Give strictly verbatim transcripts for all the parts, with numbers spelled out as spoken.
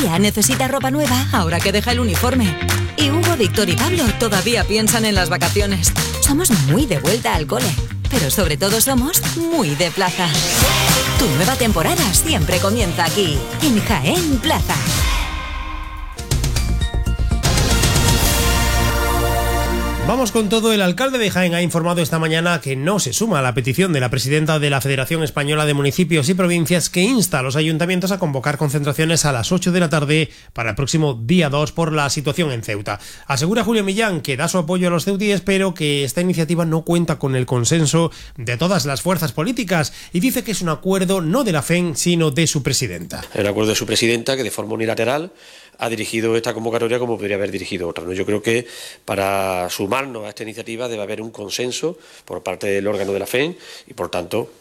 Ya necesita ropa nueva ahora que deja el uniforme. Y Hugo, Víctor y Pablo todavía piensan en las vacaciones. Somos muy de vuelta al cole, pero sobre todo somos muy de plaza. Tu nueva temporada siempre comienza aquí, en Jaén Plaza. Vamos con todo. El alcalde de Jaén ha informado esta mañana que no se suma a la petición de la presidenta de la Federación Española de Municipios y Provincias, que insta a los ayuntamientos a convocar concentraciones a las ocho de la tarde para el próximo día dos por la situación en Ceuta. Asegura Julio Millán que da su apoyo a los ceutíes, pero que esta iniciativa no cuenta con el consenso de todas las fuerzas políticas, y dice que es un acuerdo no de la F E N, sino de su presidenta. El acuerdo de su presidenta, que de forma unilateral ha dirigido esta convocatoria como podría haber dirigido otra, ¿no? Yo creo que para sumarnos a esta iniciativa debe haber un consenso por parte del órgano de la F E N y, por tanto,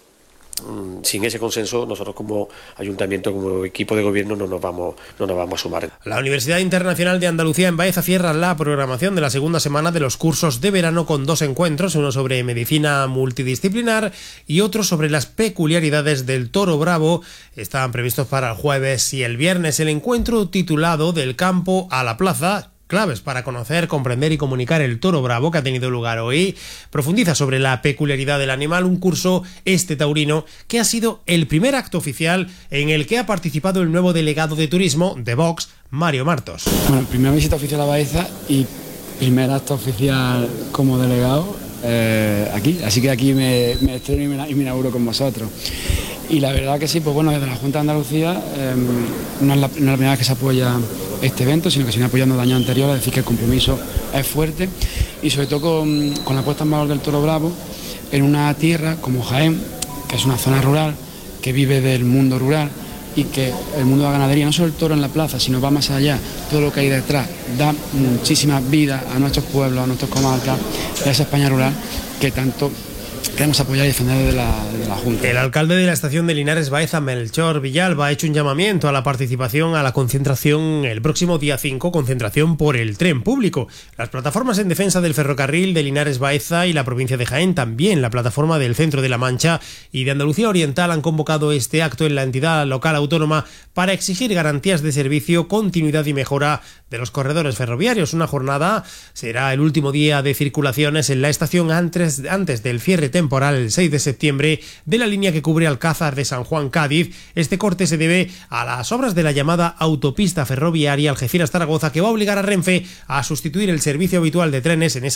sin ese consenso, nosotros como ayuntamiento, como equipo de gobierno, no nos vamos, no nos vamos a sumar. La Universidad Internacional de Andalucía en Baeza cierra la programación de la segunda semana de los cursos de verano con dos encuentros, uno sobre medicina multidisciplinar y otro sobre las peculiaridades del toro bravo. Están previstos para el jueves y el viernes. El encuentro, titulado Del campo a la plaza, claves para conocer, comprender y comunicar el toro bravo, que ha tenido lugar hoy, profundiza sobre la peculiaridad del animal, un curso este taurino que ha sido el primer acto oficial en el que ha participado el nuevo delegado de turismo de Vox, Mario Martos. Bueno, primera visita oficial a Baeza y primer acto oficial como delegado eh, aquí, así que aquí me, me estreno y me, y me inauguro con vosotros. Y la verdad que sí, pues bueno, desde la Junta de Andalucía eh, no, es la, no es la primera vez que se apoya este evento, sino que se viene apoyando de años anteriores, es decir, que el compromiso es fuerte y sobre todo con, con la puesta en valor del toro bravo en una tierra como Jaén, que es una zona rural, que vive del mundo rural y que el mundo de la ganadería, no solo el toro en la plaza, sino va más allá, todo lo que hay detrás, da muchísima vida a nuestros pueblos, a nuestras comarcas, a esa España rural que tanto queremos apoyar y defender de la, de la Junta. El alcalde de la estación de Linares Baeza, Melchor Villalba, ha hecho un llamamiento a la participación a la concentración el próximo día cinco, concentración por el tren público. Las plataformas en defensa del ferrocarril de Linares Baeza y la provincia de Jaén, también la plataforma del Centro de la Mancha y de Andalucía Oriental, han convocado este acto en la entidad local autónoma para exigir garantías de servicio, continuidad y mejora de los corredores ferroviarios. Una jornada será el último día de circulaciones en la estación antes, antes del cierre temporal el seis de septiembre de la línea que cubre Alcázar de San Juan Cádiz. Este corte se debe a las obras de la llamada autopista ferroviaria Algeciras-Zaragoza, que va a obligar a Renfe a sustituir el servicio habitual de trenes en esa